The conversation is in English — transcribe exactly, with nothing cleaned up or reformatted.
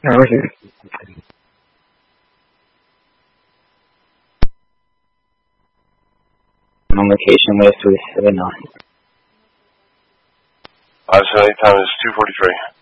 No, we're here. On location with three seven nine. Uh, so time is two forty-three.